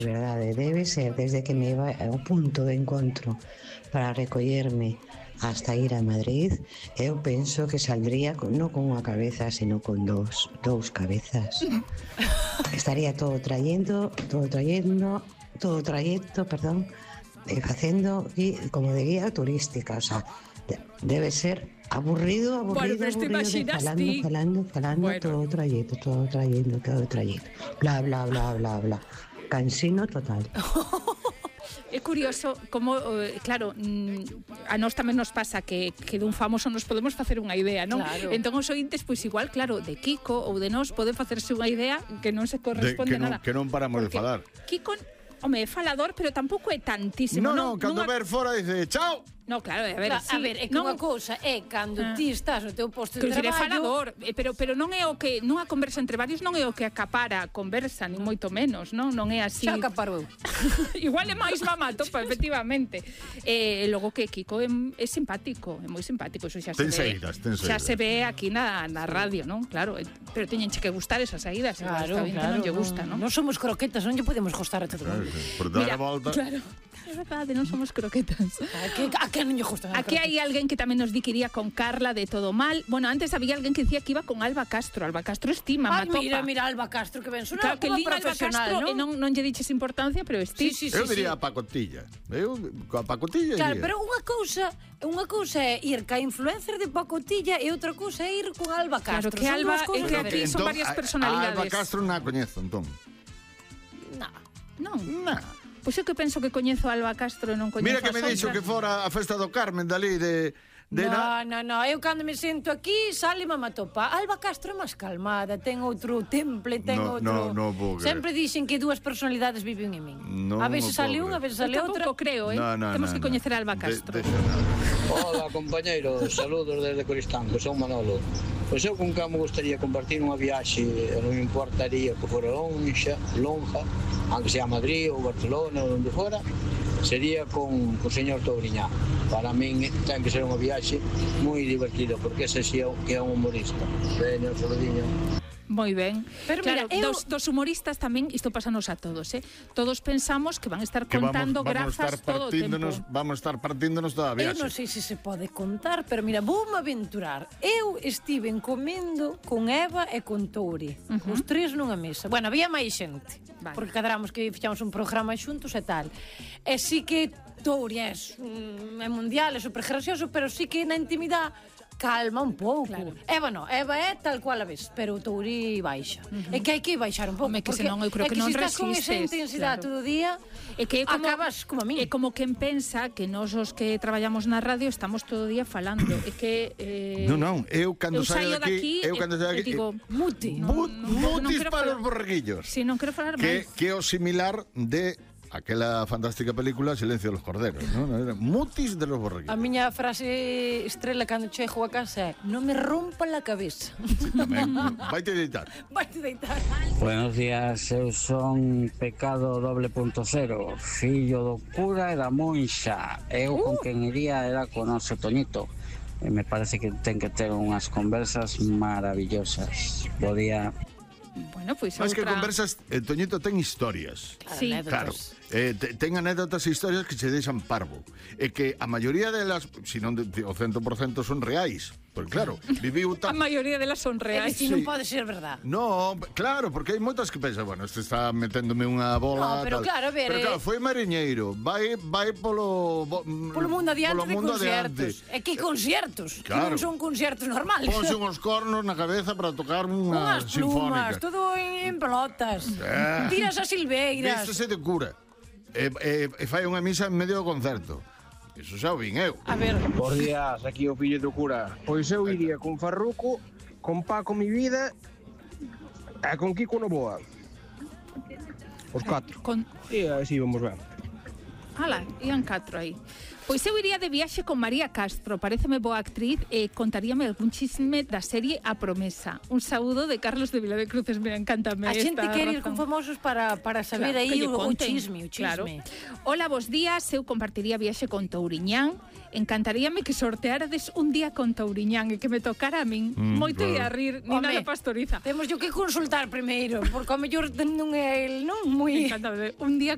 verdade, debe ser desde que me iba ao punto de encontro para recollerme hasta ir a Madrid, eu penso que saldría non con unha cabeza, sino con dous cabezas. Estaría todo trayecto, facendo como de guía turística, o sea, debe ser aburrido Bueno, pero te imaginas ti. falando, Bueno. todo trayecto, bla, bla, bla, bla, bla. Cansino total. É curioso como, claro, a nós tamén nos pasa que dun famoso nos podemos facer unha idea, non? Claro. Entón os ointes, pois igual, claro, de Kiko ou de nós poden facerse unha idea que non se corresponde nada. Que non paramos de Porque falar. Kiko, home, é falador, pero tampouco é tantísimo. No, cando ver fora dice, chao. No, claro, a ver, sí. A ver, é que unha cousa é cando ti estás no teu posto de Que é traballo. falador, pero non é o que nunha conversa entre varios non é o que acapara a conversa, ni moito menos, non é así. Xa acaparo eu. Igual é máis mamatopa, efectivamente. Logo que Kiko é simpático, é moi simpático, eso xa se ve. Xa se ve aquí na radio, non? Claro, pero teñenche que gustar esas saídas, Claro, está bien que non lle gusta, non? Non somos croquetas, non lle podemos gustar a todo mundo. Por dar a volta. Claro. É verdade, non somos croquetas. A que non lle gustan? Aquí hai alguén que tamén nos di que iría con Carla de Todo Mal. Bueno, antes había alguén que dicía que iba con Alba Castro. Alba Castro estima, matopa. Mira Alba Castro, que ben sona Claro, que como lín Alba profesional, Castro e non lle diches importancia, pero esti. Sí. Eu diría a pacotilla. Eu coa pacotilla Claro, iría. pero unha cousa é ir ca influencer de pacotilla e outra cousa é ir con Alba Castro. Claro, que Son Alba dúas cousas que diferentes. aquí son varias personalidades. A Alba Castro non a coñezo, entón. Non. Nah. Pois eu que penso que coñezo a Alba Castro e non coñezo Mira que a me Sombra. dixo que fora a festa do Carmen dali de No, eu cando me sento aquí sale mamá topa. Alba Castro é máis calmada, ten outro temple, ten outro. No, vou creer. Sempre dixen que dúas personalidades viven en min. No, a veces non sale vou unha, a creer. veces sale Eu outra. tampouco creo, Temos que coñecer a Alba Castro. Hola, compañeiros, saludos desde Coristanco, son Manolo. Pois eu con camo gustaría compartir unha viaxe, non me importaría que fora longa, aunque sea Madrid ou Barcelona ou onde fora, sería con o señor Touriñán. Para min ten que ser unha viaxe moi divertida, porque ese sí que é un humorista. Veño, saludiño. Moi ben. Pero claro, mira, dos humoristas tamén, isto pásanos a todos, Todos pensamos que van a estar contando grazas todo o tempo. Vamos a estar partíndonos toda a viaxe. Eu non sei se pode contar, pero mira, voume aventurar. Eu estiven comendo con Eva e con Touri, os tres nunha mesa. Bueno, había máis xente, porque cadramos que fixamos un programa xuntos e tal. E sí que Touri é mundial, é super gracioso, pero sí que na intimidade calma un pouco. Claro. Eva é tal cual a vez, pero o Touri baixa. É que hai que baixar un pouco, Home, que senón eu creo que non resistes. Con esa resistes, intensidade todo o día, É que acabas como a mí. É como quen pensa que nós os que traballamos na radio estamos todo o día falando. É que Non, eu cando saio daqui, digo, muti. Mutis para os borreguillos. Si, non quero falar máis. Que é o similar de aquela fantástica película Silencio de los corderos, ¿no? Mutis de los borreguillos. A miña frase estrela cando chego a casa é: non me rompa la cabeza. Vaite deitar. Vaite deitar. Buenos días, eu son Pecado 2.0, fillo do cura e da monxa. Eu con quen iría era con noso Toñito. E me parece que ten que ter unhas conversas maravillosas. Bo día. Bueno, pois Mas que outra... conversas, Toñito ten historias. Sí, claro. Ten anécdotas e historias que se deixan parvo. E que a maioría delas, se non o 100% son reais. Porque claro, viviu A maioría delas son É reais. dicir, non pode ser verdad. No, claro, porque hai moitas que pensan, bueno, este está meténdome unha bola. No, pero tal. claro, a ver, Pero claro, foi mariñeiro, vai polo mundo adiante polo de mundo conciertos. adiante. É que conciertos, que Claro. non son conciertos normales. Ponse unhos cornos na cabeza para tocar unha Unhas plumas, sinfónica. todo en pelotas. Tiras as silveiras. Vístese de cura. E fai unha misa en medio do concerto. Eso xa o vin eu. A ver, Bos días, aquí o fillo do cura. Pois eu iría con Farruco, con Paco Mi Vida e con Kiko Novoa. Os 4. E así vamos ben. Ala, ian 4 aí. Pois eu iría de viaxe con María Castro, pareceme boa actriz e contaríame algún chisme da serie A Promesa. Un saúdo de Carlos de Viladecruces, me encantame a xente esta quere ir razón. con famosos para saber Claro, aí que lle o conten. chisme, o chisme. Claro. Hola, bos días, eu compartiría viaxe con Touriñán. Encantaríame que sortearades un día con Touriñán e que me tocara a min. Moito claro. ia rir, ni Home, nada pastoriza. Temos yo que consultar primeiro, porque ao mellor non é el, non moi... Encantame. Un día